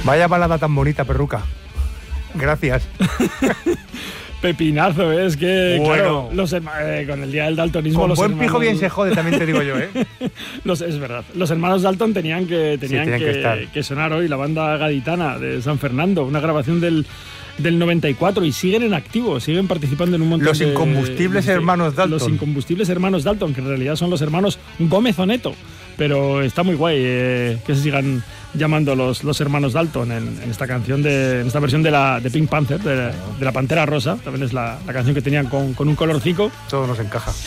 Vaya balada tan bonita, Perruca. Gracias. Pepinazo, es que bueno. Claro, con el día del daltonismo Con los buen hermanos, pijo bien se jode, también te digo yo, ¿eh? Es verdad, los hermanos Dalton tenían que sonar hoy, la banda gaditana de San Fernando, una grabación del 94 y siguen en activo, siguen participando en un montón Los incombustibles hermanos Dalton. Los incombustibles hermanos Dalton, que en realidad son los hermanos Gómez Oneto. Pero está muy guay que se sigan llamando los hermanos Dalton en esta canción, en esta versión de Pink Panther, de la Pantera Rosa. También es la canción que tenían con un colorcico. Todo nos encaja.